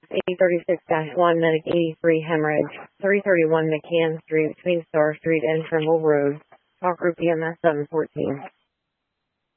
836-1 Medic 83 Hemorrhage, 331 McCann Street between Star Street and Trimble Road. Talk Group EMS 714.